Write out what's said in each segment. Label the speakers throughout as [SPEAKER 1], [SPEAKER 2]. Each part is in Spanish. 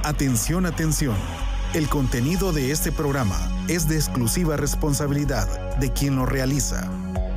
[SPEAKER 1] Atención, atención. El contenido de este programa es de exclusiva responsabilidad de quien lo realiza.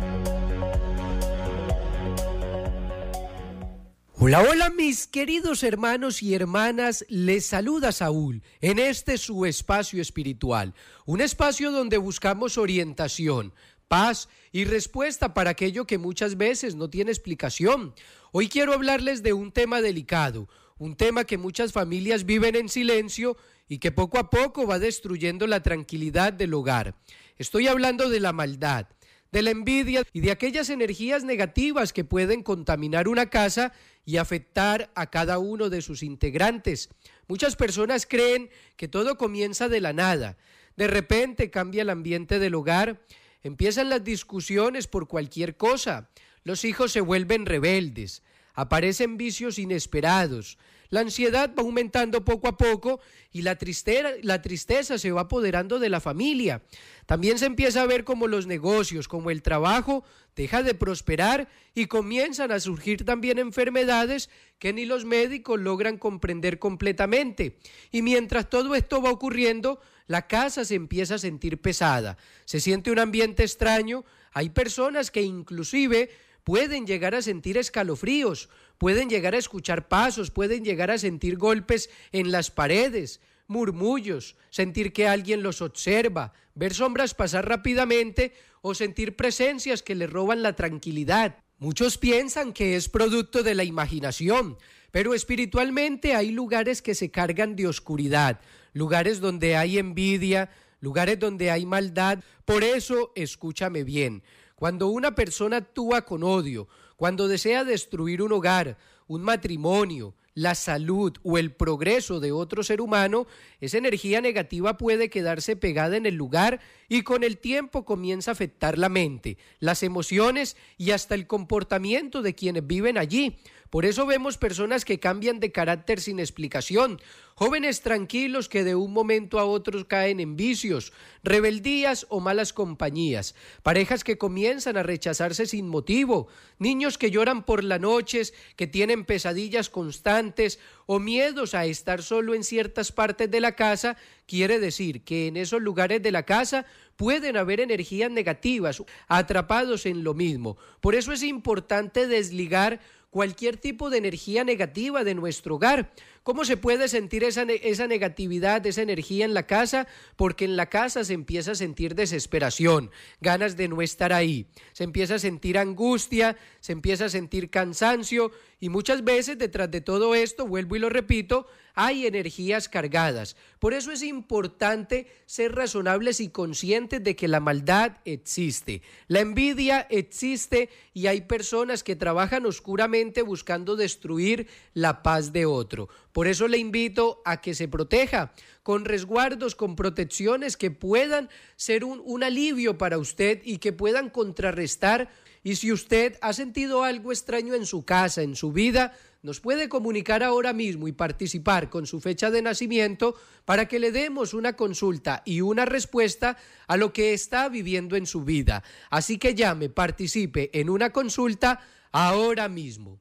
[SPEAKER 2] Hola, hola mis queridos hermanos y hermanas, les saluda Saúl en este su espacio espiritual, un espacio donde buscamos orientación, paz y respuesta para aquello que muchas veces no tiene explicación. Hoy quiero hablarles de un tema delicado, un tema que muchas familias viven en silencio y que poco a poco va destruyendo la tranquilidad del hogar. Estoy hablando de la maldad, de la envidia y de aquellas energías negativas que pueden contaminar una casa y afectar a cada uno de sus integrantes. Muchas personas creen que todo comienza de la nada. De repente cambia el ambiente del hogar, empiezan las discusiones por cualquier cosa, los hijos se vuelven rebeldes, aparecen vicios inesperados, la ansiedad va aumentando poco a poco y la tristeza se va apoderando de la familia. También se empieza a ver como los negocios, como el trabajo, deja de prosperar y comienzan a surgir también enfermedades que ni los médicos logran comprender completamente. Y mientras todo esto va ocurriendo, la casa se empieza a sentir pesada, se siente un ambiente extraño, hay personas que inclusive pueden llegar a sentir escalofríos, pueden llegar a escuchar pasos, pueden llegar a sentir golpes en las paredes, murmullos, sentir que alguien los observa, ver sombras pasar rápidamente o sentir presencias que les roban la tranquilidad. Muchos piensan que es producto de la imaginación, pero espiritualmente hay lugares que se cargan de oscuridad, lugares donde hay envidia, lugares donde hay maldad. Por eso, escúchame bien. Cuando una persona actúa con odio, cuando desea destruir un hogar, un matrimonio, la salud o el progreso de otro ser humano, esa energía negativa puede quedarse pegada en el lugar y con el tiempo comienza a afectar la mente, las emociones y hasta el comportamiento de quienes viven allí. Por eso vemos personas que cambian de carácter sin explicación, jóvenes tranquilos que de un momento a otro caen en vicios, rebeldías o malas compañías, parejas que comienzan a rechazarse sin motivo, niños que lloran por las noches, que tienen pesadillas constantes o miedos a estar solo en ciertas partes de la casa. Quiere decir que en esos lugares de la casa pueden haber energías negativas atrapados en lo mismo. Por eso es importante desligar cualquier tipo de energía negativa de nuestro hogar. ¿Cómo se puede sentir esa negatividad, esa energía en la casa? Porque en la casa se empieza a sentir desesperación, ganas de no estar ahí, se empieza a sentir angustia, se empieza a sentir cansancio y muchas veces detrás de todo esto, vuelvo y lo repito, hay energías cargadas. Por eso es importante ser razonables y conscientes de que la maldad existe, la envidia existe y hay personas que trabajan oscuramente buscando destruir la paz de otro. Por eso le invito a que se proteja con resguardos, con protecciones que puedan ser un alivio para usted y que puedan contrarrestar. Y si usted ha sentido algo extraño en su casa, en su vida, nos puede comunicar ahora mismo y participar con su fecha de nacimiento para que le demos una consulta y una respuesta a lo que está viviendo en su vida. Así que llame, participe en una consulta ahora mismo.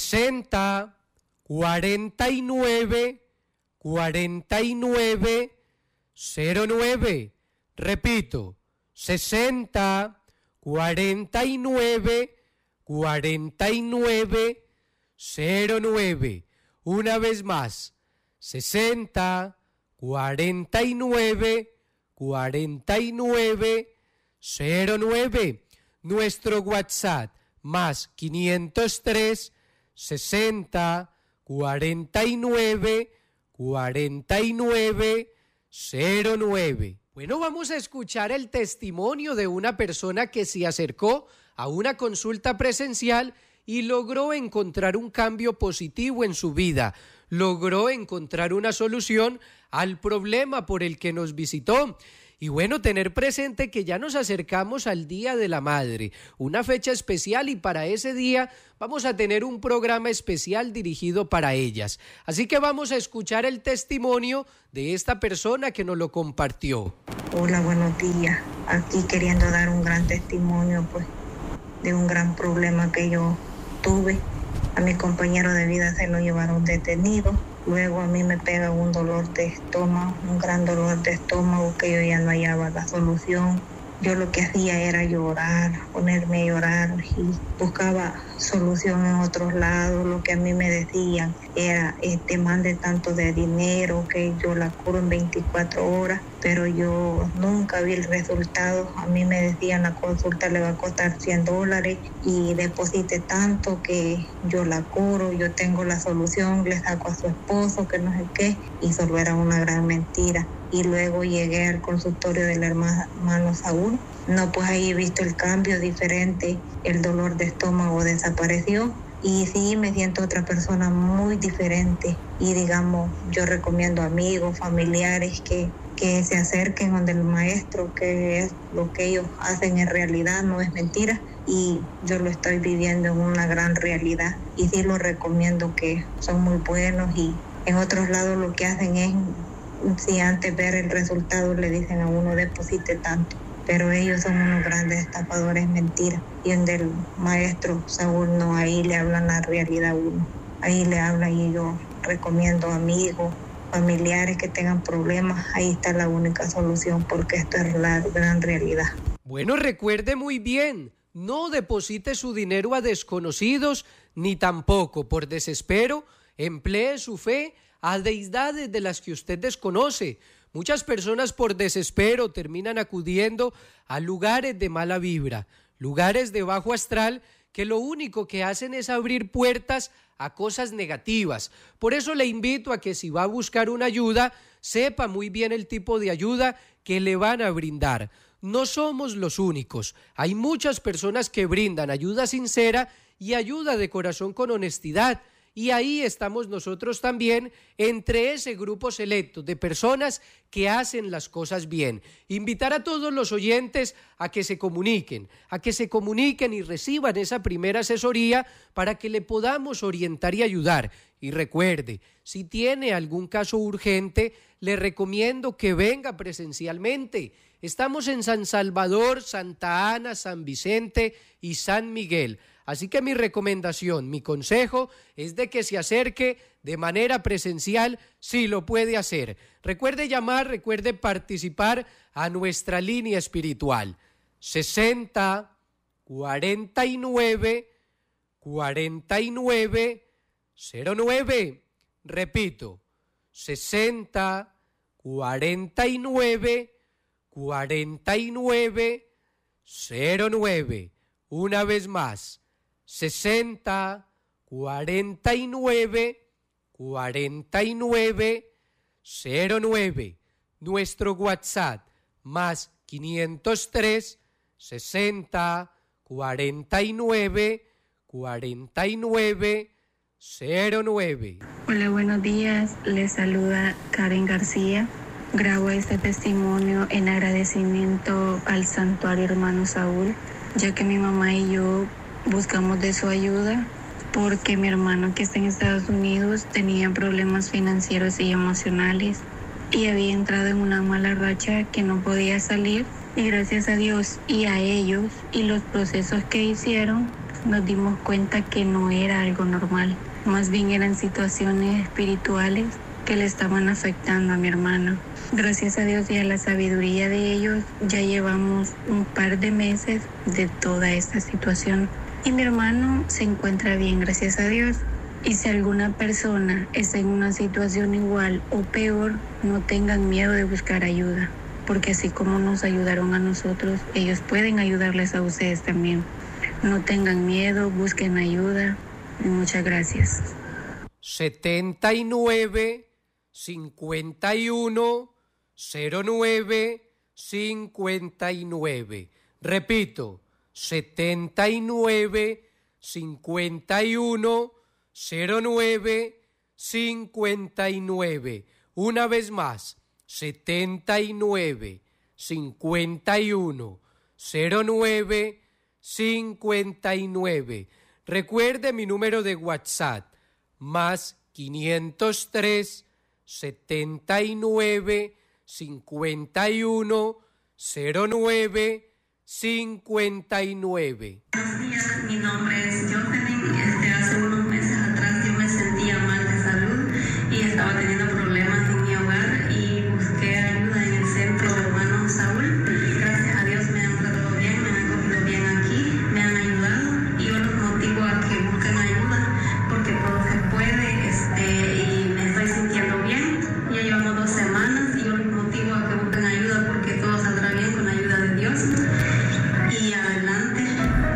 [SPEAKER 2] 60 49 49 09. Repito, 60 49 49 09. Una vez más, 60 49 49 09. Nuestro WhatsApp más 503 60 49 49 09. Bueno, vamos a escuchar el testimonio de una persona que se acercó a una consulta presencial y logró encontrar un cambio positivo en su vida, logró encontrar una solución al problema por el que nos visitó. Y bueno, tener presente que ya nos acercamos al Día de la Madre, una fecha especial, y para ese día vamos a tener un programa especial dirigido para ellas. Así que vamos a escuchar el testimonio de esta persona que nos lo compartió.
[SPEAKER 3] Hola, buenos días. Aquí queriendo dar un gran testimonio, pues, de un gran problema que yo tuve. A mi compañero de vida se lo llevaron detenido Luego a mí me pega un dolor de estómago, un gran dolor de estómago que yo ya no hallaba la solución. Yo lo que hacía era llorar, ponerme a llorar y buscaba solución en otros lados. Lo que a mí me decían era, mande tanto de dinero que yo la curo en 24 horas, pero yo nunca vi el resultado. A mí me decían la consulta le va a costar $100 y deposite tanto que yo la curo, yo tengo la solución, le saco a su esposo, que no sé qué, y solo era una gran mentira. Y luego llegué al consultorio del hermano Saúl. No, pues ahí he visto el cambio diferente, el dolor de estómago desapareció y sí me siento otra persona muy diferente. Y digamos, yo recomiendo amigos, familiares que se acerquen donde el maestro, que es lo que ellos hacen en realidad, no es mentira. Y yo lo estoy viviendo en una gran realidad y sí lo recomiendo, que son muy buenos. Y en otros lados lo que hacen es, si antes ver el resultado le dicen a uno deposite tanto, pero ellos son unos grandes estafadores, mentira. Y donde el maestro Saúl no, ahí le hablan la realidad a uno, ahí le hablan. Y yo recomiendo amigos, familiares que tengan problemas, ahí está la única solución, porque esto es la gran realidad.
[SPEAKER 2] Bueno, recuerde muy bien, no deposite su dinero a desconocidos, ni tampoco por desespero emplee su fe a deidades de las que usted desconoce. Muchas personas por desespero terminan acudiendo a lugares de mala vibra, lugares de bajo astral, que lo único que hacen es abrir puertas a cosas negativas. Por eso le invito a que si va a buscar una ayuda, sepa muy bien el tipo de ayuda que le van a brindar. No somos los únicos. Hay muchas personas que brindan ayuda sincera y ayuda de corazón con honestidad. Y ahí estamos nosotros también, entre ese grupo selecto de personas que hacen las cosas bien. Invitar a todos los oyentes a que se comuniquen y reciban esa primera asesoría para que le podamos orientar y ayudar. Y recuerde, si tiene algún caso urgente, le recomiendo que venga presencialmente. Estamos en San Salvador, Santa Ana, San Vicente y San Miguel. Así que mi recomendación, mi consejo es de que se acerque de manera presencial si lo puede hacer. Recuerde llamar, recuerde participar a nuestra línea espiritual 60 49 49 09. Repito, 60 49 49 09. Una vez más, 60 49 49 09. Nuestro WhatsApp más 503 60 49 49 09.
[SPEAKER 4] Hola, buenos días. Les saluda Karen García. Grabo este testimonio en agradecimiento al Santuario Hermano Saúl, ya que mi mamá y yo buscamos de su ayuda porque mi hermano, que está en Estados Unidos, tenía problemas financieros y emocionales y había entrado en una mala racha que no podía salir. Y gracias a Dios y a ellos y los procesos que hicieron, nos dimos cuenta que no era algo normal. Más bien eran situaciones espirituales que le estaban afectando a mi hermano. Gracias a Dios y a la sabiduría de ellos, ya llevamos un par de meses de toda esta situación. Y mi hermano se encuentra bien, gracias a Dios. Y si alguna persona está en una situación igual o peor, no tengan miedo de buscar ayuda, porque así como nos ayudaron a nosotros, ellos pueden ayudarles a ustedes también. No tengan miedo, busquen ayuda. Y muchas gracias.
[SPEAKER 2] 79 51 09 59. Repito, 79 51 09 59. Una vez más, 79 51 09 59. Recuerde mi número de WhatsApp, más 503 79 51 09 59.
[SPEAKER 5] Buenos días, mi nombre es Jocelyn. Hace unos meses atrás yo me sentía mal de salud y estaba
[SPEAKER 4] estaba teniendo problemas en mi hogar y busqué ayuda en el centro hermano Saúl. Gracias a Dios me han tratado bien, me han acogido bien aquí, me han ayudado y yo los motivo a que busquen ayuda porque todo se puede y me estoy sintiendo bien. Ya llevamos 2 semanas y yo los motivo a que busquen ayuda porque todo saldrá bien con la ayuda de Dios. Y adelante.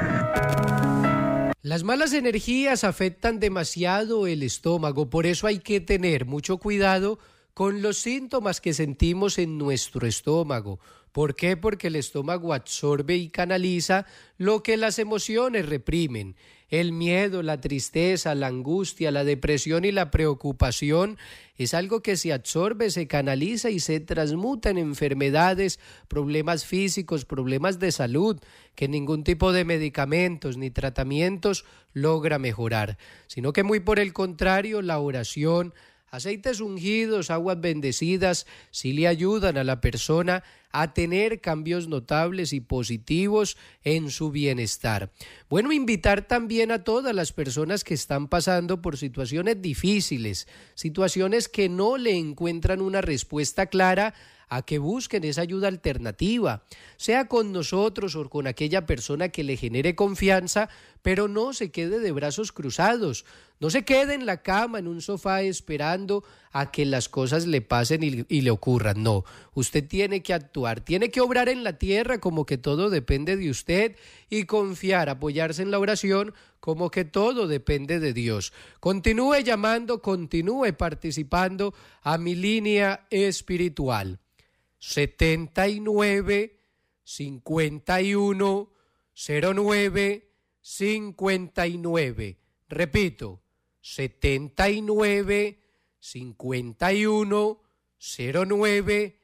[SPEAKER 2] Las malas energías afectan demasiado el estómago, por eso hay que tener mucho cuidado con los síntomas que sentimos en nuestro estómago. ¿Por qué? Porque el estómago absorbe y canaliza lo que las emociones reprimen. El miedo, la tristeza, la angustia, la depresión y la preocupación es algo que se absorbe, se canaliza y se transmuta en enfermedades, problemas físicos, problemas de salud, que ningún tipo de medicamentos ni tratamientos logra mejorar, sino que muy por el contrario, la oración, aceites ungidos, aguas bendecidas, sí le ayudan a la persona a tener cambios notables y positivos en su bienestar. Bueno, invitar también a todas las personas que están pasando por situaciones difíciles, situaciones que no le encuentran una respuesta clara, a que busquen esa ayuda alternativa, sea con nosotros o con aquella persona que le genere confianza, pero no se quede de brazos cruzados, no se quede en la cama, en un sofá esperando a que las cosas le pasen y le ocurran. No, usted tiene que actuar, tiene que obrar en la tierra como que todo depende de usted y confiar, apoyarse en la oración como que todo depende de Dios. Continúe llamando, continúe participando a mi línea espiritual. 79 51 09 59. Repito, 79 51 09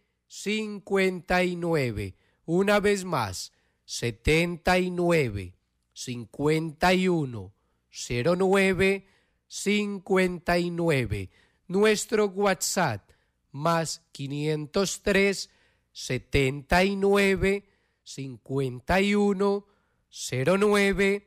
[SPEAKER 2] 59. Una vez más, 79 51 09 59. Nuestro WhatsApp más 503 79 51 09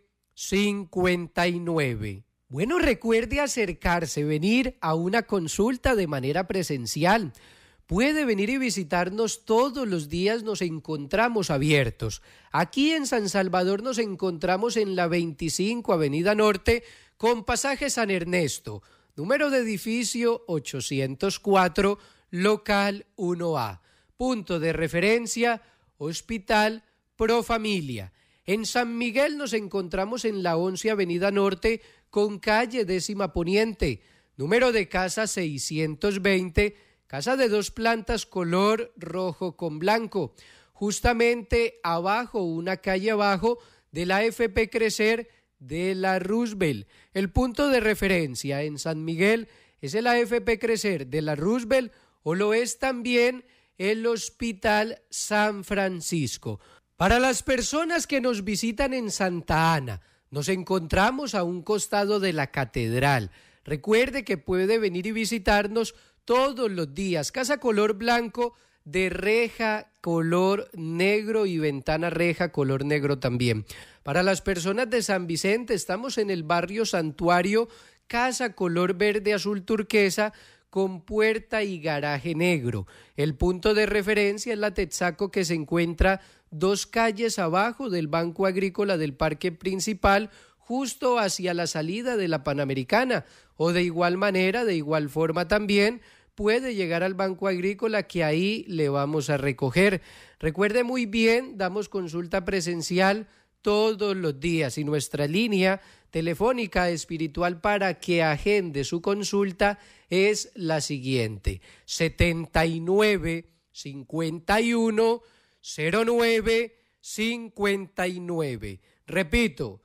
[SPEAKER 2] 59. Bueno, recuerde acercarse, venir a una consulta de manera presencial. Puede venir y visitarnos todos los días, nos encontramos abiertos. Aquí en San Salvador nos encontramos en la 25 Avenida Norte con pasaje San Ernesto, número de edificio 804, local 1A. Punto de referencia, Hospital Pro Familia. En San Miguel nos encontramos en la 11 Avenida Norte con calle 10ª Poniente, número de casa 620, casa de 2 plantas color rojo con blanco, justamente abajo, una calle abajo de la FP Crecer de la Roosevelt. El punto de referencia en San Miguel es el AFP Crecer de la Roosevelt o lo es también el Hospital San Francisco. Para las personas que nos visitan en Santa Ana, nos encontramos a un costado de la catedral. Recuerde que puede venir y visitarnos todos los días. Casa color blanco de reja color negro y ventana reja color negro también. Para las personas de San Vicente, estamos en el barrio Santuario, casa color verde azul turquesa con puerta y garaje negro. El punto de referencia es la Texaco, que se encuentra 2 calles abajo del Banco Agrícola del Parque Principal, justo hacia la salida de la Panamericana, o de igual manera, de igual forma también, puede llegar al Banco Agrícola, que ahí le vamos a recoger. Recuerde muy bien, damos consulta presencial todos los días y nuestra línea telefónica espiritual para que agende su consulta es la siguiente: 79 51 09 59. Repito,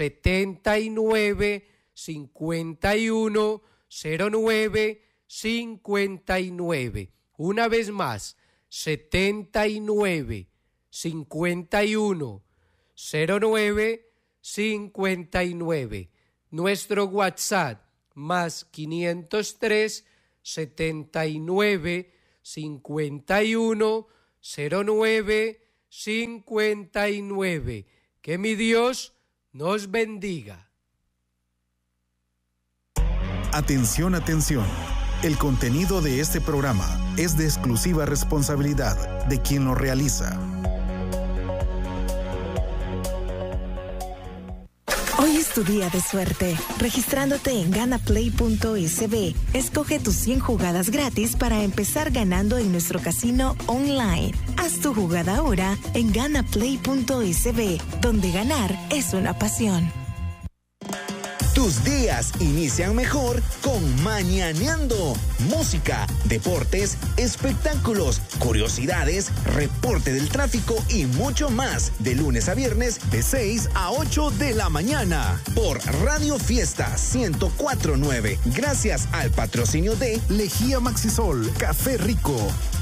[SPEAKER 2] 79 51 09 59. Una vez más, 79 51 09 59. Nuestro WhatsApp más 503 79 51 09 59. Que mi Dios nos bendiga.
[SPEAKER 1] Atención, atención. El contenido de este programa es de exclusiva responsabilidad de quien lo realiza.
[SPEAKER 5] Hoy es tu día de suerte. Registrándote en ganaplay.sb, escoge tus 100 jugadas gratis para empezar ganando en nuestro casino online. Haz tu jugada ahora en ganaplay.sb, donde ganar es una pasión.
[SPEAKER 6] Tus días inician mejor con Mañaneando. Música, deportes, espectáculos, curiosidades, reporte del tráfico y mucho más. De lunes a viernes, de 6 a 8 de la mañana. Por Radio Fiesta 104.9. Gracias al patrocinio de
[SPEAKER 1] Lejía Maxisol, Café Rico.